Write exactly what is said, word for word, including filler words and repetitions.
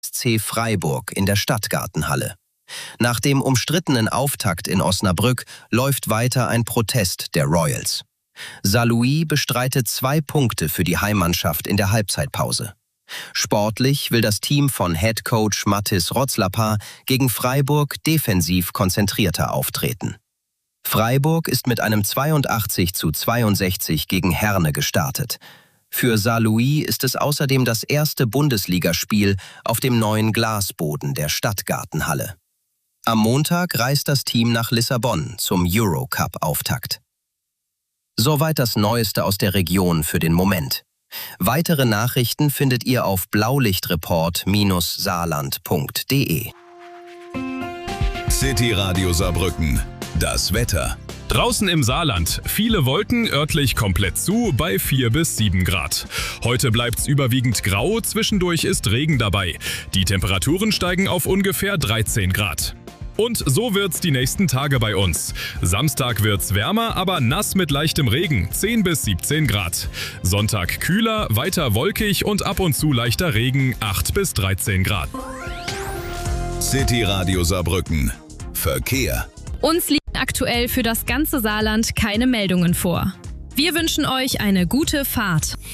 S C Freiburg in der Stadtgartenhalle. Nach dem umstrittenen Auftakt in Osnabrück läuft weiter ein Protest der Royals. Saarlouis bestreitet zwei Punkte für die Heimmannschaft in der Halbzeitpause. Sportlich will das Team von Headcoach Mathis Rotzlappar gegen Freiburg defensiv konzentrierter auftreten. Freiburg ist mit einem zweiundachtzig zu zweiundsechzig gegen Herne gestartet. Für Saarlouis ist es außerdem das erste Bundesligaspiel auf dem neuen Glasboden der Stadtgartenhalle. Am Montag reist das Team nach Lissabon zum Eurocup-Auftakt. Soweit das Neueste aus der Region für den Moment. Weitere Nachrichten findet ihr auf blaulichtreport Bindestrich saarland punkt de. City Radio Saarbrücken. Das Wetter. Draußen im Saarland. Viele Wolken, örtlich komplett zu, bei vier bis sieben Grad. Heute bleibt's überwiegend grau, zwischendurch ist Regen dabei. Die Temperaturen steigen auf ungefähr dreizehn Grad. Und so wird's die nächsten Tage bei uns. Samstag wird's wärmer, aber nass mit leichtem Regen, zehn bis siebzehn Grad. Sonntag kühler, weiter wolkig und ab und zu leichter Regen, acht bis dreizehn Grad. City Radio Saarbrücken. Verkehr. Uns liegen aktuell für das ganze Saarland keine Meldungen vor. Wir wünschen euch eine gute Fahrt.